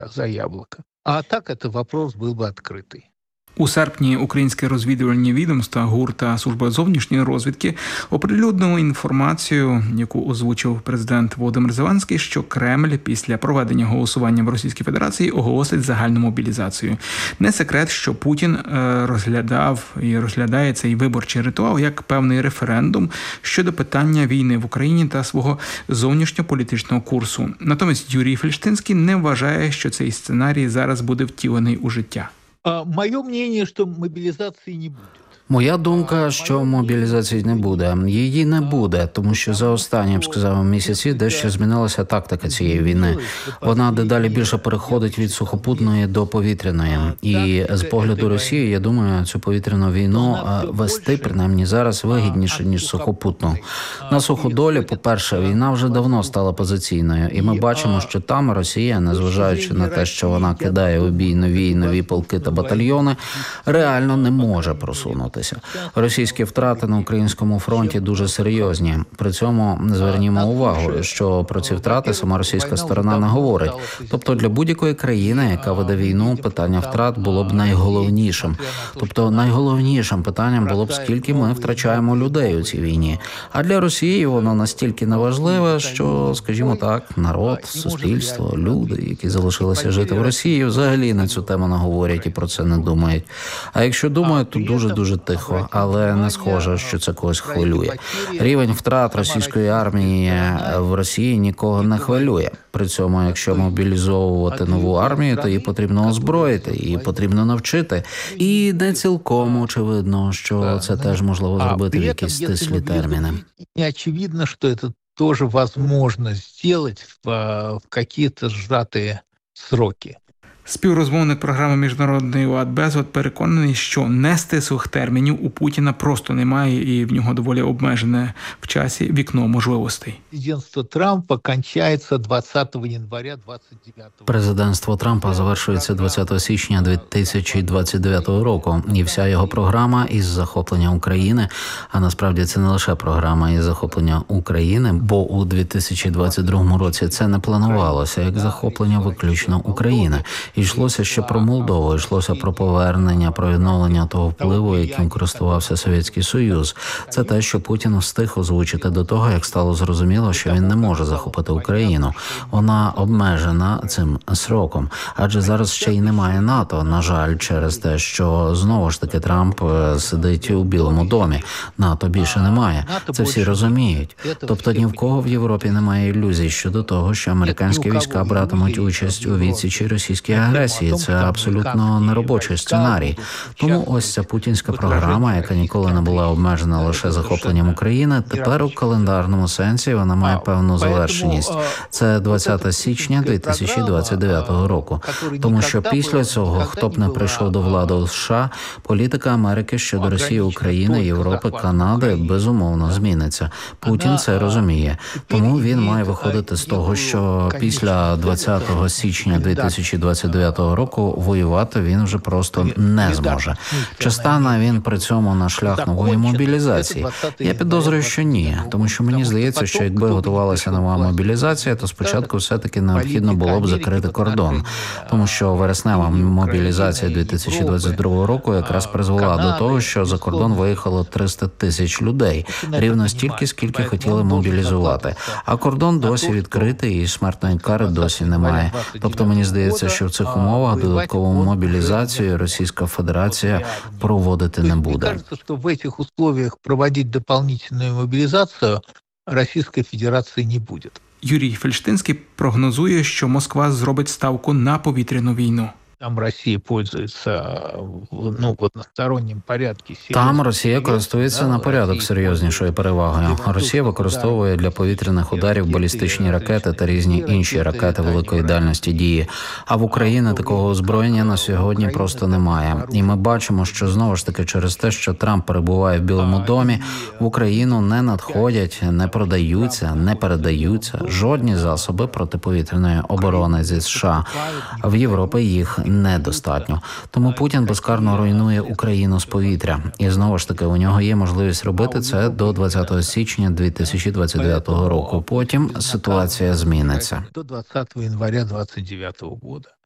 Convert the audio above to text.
за яблоко. А так этот вопрос был бы открытый. У серпні українське розвідувальні відомства ГУР та Служба зовнішньої розвідки оприлюднили інформацію, яку озвучив президент Володимир Зеленський, що Кремль після проведення голосування в Російській Федерації оголосить загальну мобілізацію. Не секрет, що Путін розглядав і розглядає цей виборчий ритуал як певний референдум щодо питання війни в Україні та свого зовнішньополітичного курсу. Натомість Юрій Фельштинський не вважає, що цей сценарій зараз буде втілений у життя. Моє мнение, що мобілізації не буде. Моя думка, що мобілізації не буде. Її не буде, тому що за останні, я б сказав, місяці дещо змінилася тактика цієї війни. Вона дедалі більше переходить від сухопутної до повітряної. І з погляду Росії, я думаю, цю повітряну війну вести, принаймні зараз, вигідніше, ніж сухопутну. На суходолі, по-перше, війна вже давно стала позиційною. І ми бачимо, що там Росія, незважаючи на те, що вона кидає у бій нові полки та батальйони, реально не може просунутися. Російські втрати на українському фронті дуже серйозні. При цьому звернімо увагу, що про ці втрати сама російська сторона не говорить. Тобто для будь-якої країни, яка веде війну, питання втрат було б найголовнішим. Тобто найголовнішим питанням було б, скільки ми втрачаємо людей у цій війні. А для Росії воно настільки неважливе, що, скажімо так, народ, суспільство, люди, які залишилися жити в Росії, взагалі на цю тему не говорять і про це не думають. А якщо думають, то дуже тихо, але не схоже, що це когось хвилює. Рівень втрат російської армії в Росії нікого не хвилює. При цьому, якщо мобілізовувати нову армію, то її потрібно озброїти, її потрібно навчити. І не цілком очевидно, що це теж можливо зробити в якісь стислі терміни. Не очевидно, що це теж можливо зробити в якісь зжаті строки. Співрозмовник програми «Міжнародний лад Безлад» переконаний, що нестислих термінів у Путіна просто немає і в нього доволі обмежене в часі вікно можливостей. Президентство Трампа кінчається 20 января 29 року. Президентство Трампа завершується 20 січня 2029 року. І вся його програма із захоплення України, а насправді це не лише програма із захоплення України, бо у 2022 році це не планувалося як захоплення виключно України. Йшлося ще про Молдову, йшлося про повернення, про відновлення того впливу, яким користувався Совєтський Союз. Це те, що Путін встиг озвучити до того, як стало зрозуміло, що він не може захопити Україну. Вона обмежена цим сроком. Адже зараз ще й немає НАТО, на жаль, через те, що знову ж таки Трамп сидить у Білому домі. НАТО більше немає. Це всі розуміють. Тобто ні в кого в Європі немає ілюзій щодо того, що американські війська братимуть участь у відсічі російській агресії. Це абсолютно неробочий сценарій. Тому ось ця путінська програма, яка ніколи не була обмежена лише захопленням України, тепер у календарному сенсі вона має певну завершеність. Це 20 січня 2029 року. Тому що після цього, хто б не прийшов до влади у США, політика Америки щодо Росії, України, Європи, Канади безумовно зміниться. Путін це розуміє. Тому він має виходити з того, що після 20 січня 2029 року воювати він вже просто не зможе. Чи стане він при цьому на шлях нової мобілізації? Я підозрюю, що ні. Тому що мені здається, що якби готувалася нова мобілізація, то спочатку все-таки необхідно було б закрити кордон. Тому що вереснева мобілізація 2022 року якраз призвела до того, що за кордон виїхало 300 тисяч людей. Рівно стільки, скільки хотіли мобілізувати. А кордон досі відкритий і смертної кари досі немає. Тобто мені здається, що в цих умовах додаткову мобілізацію Російська Федерація проводити не буде. Мені здається, що в цих умовах проводити дополнительну мобілізацію Російської Федерації не буде. Юрій Фельштинський прогнозує, що Москва зробить ставку на повітряну війну. Там Росія пользується в односторонньому порядку. Там Росія користується на порядок серйознішою перевагою. Росія використовує для повітряних ударів балістичні ракети та різні інші ракети великої дальності дії. А в Україні такого озброєння на сьогодні просто немає. І ми бачимо, що знову ж таки через те, що Трамп перебуває в Білому домі, в Україну не надходять, не продаються, не передаються жодні засоби протиповітряної оборони зі США. В Європі їх недостатньо. Тому Путін безкарно руйнує Україну з повітря. І знову ж таки, у нього є можливість робити це до 20 січня 2029 року. Потім ситуація зміниться. До 20 января 2029 року.